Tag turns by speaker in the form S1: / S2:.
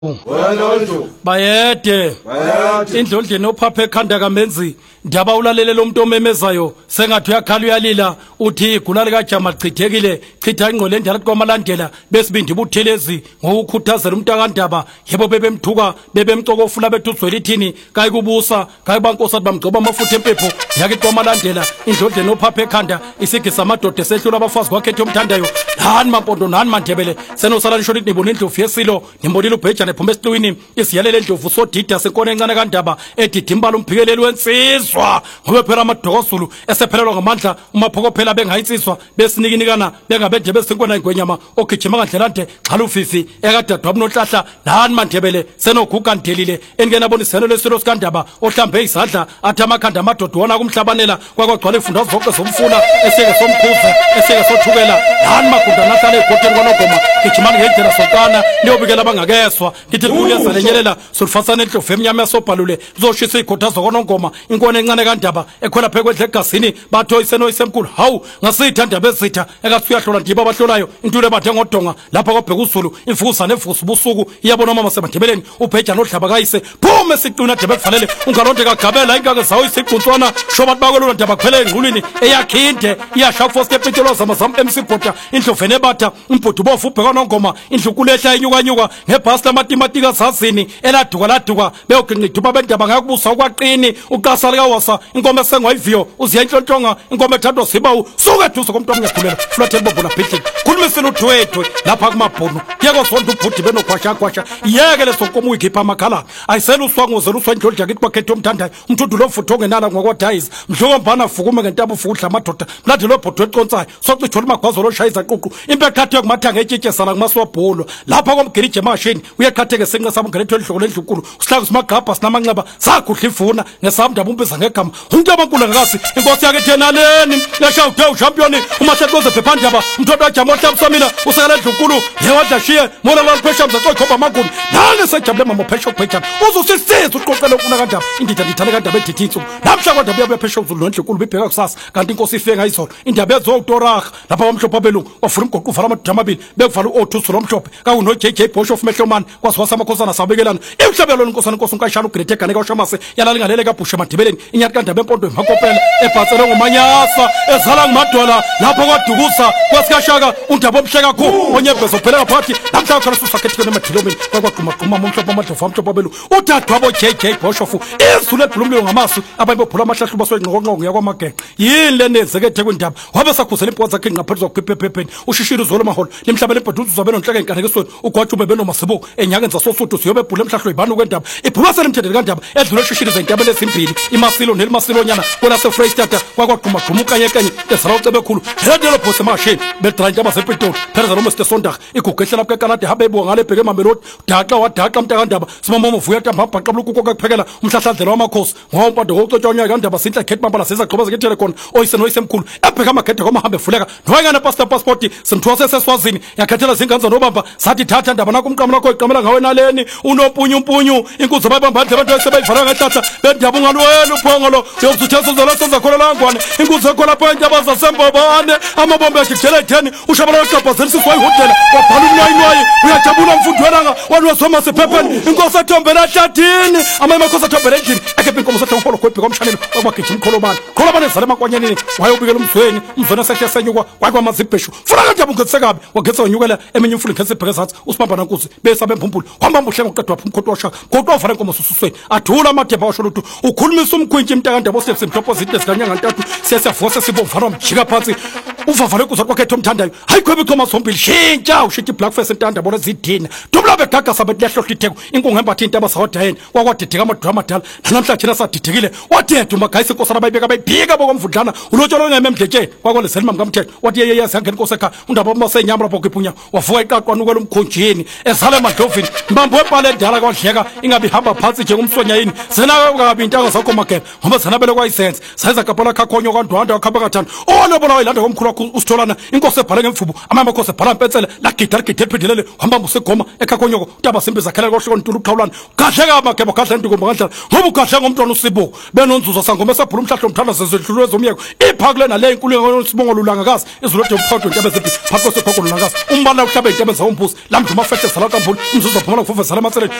S1: bayede indlondeni ophaphe ekhanda kamenzi ndiyaba ulalele lo muntu omemezayo sengathi uyakhala uyalila uthi igula likaJama lichithekile chitha ingqondo endala kwamalandela besibindi buthelezi ngokukhuthazela umuntu akandaba yebo bebemthuka bebemcokofula bethu uzwela ithini kayi kubusa kayi bankosi athi bamgcoba amafutha empepho yake kwamalandela indlondeni ophaphe ekhanda isigisa amadoda esehlula abafazi kwakhe ethomthandayo nani mampondo nani mandebele senosala nisho lithi nibona indlovu yesilo nimbonile ubhejane phuma esihlwini isiyalele indlovu sodida senkona encane kandaba edidimbala umphikeleli wensizwa ngoba phela amadokosulu esephelelwa ngamandla umaphoko phela bengayinsizwa besinikinikana bengabende besinkona ingwenyama ogijima kandlelande xhala ufifi ekadadwa bunonhlahla nani mandebele senoguga ndelile engena boniseno lesilo sikandaba ohlambe izandla athi amakhanda amadoda wona kumhlabanela kwakwagcwala ifunda zonke zomfuna eseke somkhuze eseke sothukela nani magunda nahlale egoteni kwanogoma gijimani ngendlela sonkana niyobikela bangakezwa ngithi kuyazalenyelela solifasana endlovu emnyama yasobhalule lizoshisa ikhothazo konongoma inkona encane kandaba ekhwela phekwedle egazini batho iseno isemkhulu hawu ngasitha ndaba ezitha ekasuya hlola ndiba abahlolayo intule bathe ngodonga lapha kwabheka uzulu imfukuza nefukusa ubusuku iyabona mama sebandebeleni ubheja nodlaba kayise phume siqina debe kufanele ungalonde kagabela ingake zawo isiquntswana shoba bakwelo ndaba kuphele engqulwini eyakhinde iyasha foste epitolo zamazam MC Bota indlovu enebatha umbhudu bofu ubheka nongoma indlukulehla enyukanyuka ngebhasi lamatimatika sazini eladuka laduka beyoginqiduma bendaba ngakubusa ukwaqini uqasa likawasa inkomo esengwayiviyo uziya inhlonhlonga inkomo ethandwa sibawu suke eduze komuntu omngegulela flathele bobona bhidlini khulumisela udwedwe lapha kumabhono yeko sonto ubhudi benogwashagwasha yeke leso nkomo uyikhipha amakhala ayisela uswangozela uswendlodla kithi kwakhethe omthandayo umthundu lomfutho ongenala ngokwadayisa mhlokombana fukume ngentaba ufukudla amadoda mlade lobhodwe econsayo socithola amagwazo loshayisa ququ impekhathe kumathanga etshitshesala kumaswabholo lapha komgirije emashini uyaqhatheke senqa samngeletho elihloko lendlunkulu usihlaka simagabha sinamanxeba sagudla ifuna ngesamnda bumpeza ngegama umuntu abankulu ngakasi inkosi yake thena leni lesha uthe champion umahlaqoze phephandaba umthondo wajama ohlabsamila usekela endlunkulu yewadashiye mona la phesha mzacokhomba amaguni nale sejabule mama phesha phejana uzusisiza uqoqela ukuna kandaba indida ndithale kandaba edithithu namhla kodwa buya phesha uzulu nendlunkulu bibheka kusasa kanti inkosi ife ngayizolo indaba ezotorah lapha omhlophe abelungu ofuna umgoqo uvala amadoda amabili bekuvala uOthusu lomhlophe kakuno JJ Bosho of Mehlomani kwasiwasa amakhosana sabekelana imhlabelo lenkosana inkosi unkashana uGrete Gane kaShamase yalalingalele kaBushe Madibeleni inyathi kandaba empondo emakopela ebhatsela ngomanyasa ezala ngumadwala lapho kwadukusa kwasikashaka undaba omhleka khu onyebhezo phela phakathi namhla khona susakhethekene emadilomeni kwakwaqhuma qhuma umhlophe amadlovu amhlophe abelu udadwa abo JJ Bosho izulu eblumlilo ngamasu abayibophula amahlahlu baswengqoqonqo yakwamageqe yini lenezeke ethekwindaba wabe sakhuzela impoko zakhe ngaphezu kokuphepha ephepheni ushishiro zolo maholo limhlabele ebhaduzu zabe nonhleke enkanekesweni ugwajume benomasiboko enyakeni zasosuthu siyobe bhule emhlahlo ibanu kwendaba iphulwasela imthethele kandaba edlule shishiro zentaba lezimbili imasilo nelimasilonyana kwela seFreystata kwakwaqhuma qhuma ukanyekenye ezala ucebe khulu hedelo phose mashini bedrantaba sepitoli pheza lo Mr Sondag igugehle lapha eKanada habe ebuka ngale bheke mamelodi daxa wadaxa mntakandaba simamomo vuya tamba bhaqabula ukuko kwakuphekela umhlahlandlela wamakhosi ngompando ngokucotshonywa kandaba sinhle khethi mambala sezaqhoba zekethele khona oyiseno oyisemkhulu ebheka amagede kwamahambe fuleka noyengana passport simthwase seswazini yakhethela zinganza nobamba sathi thatha ndaba nakumqamo lakho iqamela ngawe naleni unompunyu inkuzo bayibambandle abantu asebayivala ngehlahla bendaba ungalwela uphongolo yokuzuthetha zola sozakhona langwane inkuzo ekho lapho endaba zasembobane amabombe agigela etheni ushabala weqabhazela siswayihotela wabhala umnwayinwayi uyajabula mfundi welanga wanwasoma sephepheni inkosi athombela ehlathini amamakhosi athombela endlini akepha inkomo sathe ngiholo kwebheka omshanelo wakwagijima umkholobane ezala emakwanyanini wayobikela umzweni sehle senyukwa kwakwamazibheshu funa kandaba ungetsekabi wagetsa wanyukela eminye imfulu ngetse ibheke zathi usibamba nankuzi besabe mphumpulo wambamba uhle ngoqedwa phuma umkhonto washaka kodwa uvale inkomo sususweni athula amademba washo lutho ukhulumisa umkhwinti imntakandaba osteps improposite esikanyanga ntathu siyavusa sibovana umjika phansi uvavale kuza kwakhethe omthandayo hayi khwebe ikhoma zombili shintsha ushithi black face entanda bona zidina dumla begaga sabethi lehlohla itheko inkungu embathi intaba sawadayeni kwakwadideka amadrama amadala namhla thina sadidekile wadedwa magayise inkosana bayibeka bayibhika bokomvudlana ulotsholo ngememdletsheni kwakwaleselima mkamthetho wathi yeyeyasi yangena inkosi ekha undaba masenyama lapho kwipunya wavuka iqaqwana ukwela umkhonjini ezala emadlovini mbambo webhala endala kwadleka ingabe ihamba phansi njengomsonyayini zena kabi intanga zakho magebe ngoba zanabele kwayisense sayiza kaphala khakhonyo kandwanda wakhamba kathana olobona wayilanda komkhulu wakho usitholana inkosi ebhala ngemfubu amamakhosi ebhala mpetsele la gidala gidela phidilele hamba usegoma ekhakonyoko utaba simbi zakhela koshoko ntulu uqhawulana kahle kamagebo kahle ntukomba kanjalo ngoba ukahle ngomntwana usibo benonzuza sangoma esabhula umhlahlo umthanda sezedlulwe zomyeko iphakule nale inkululeko yosibongo lulangakazi izolothe umphakathi intebe ziphi phakose phakolo lulangakazi umbala uhlabe intebe zawombusi lamduma fehle salata mbuli umzuzu aphumela kufufe salamatsele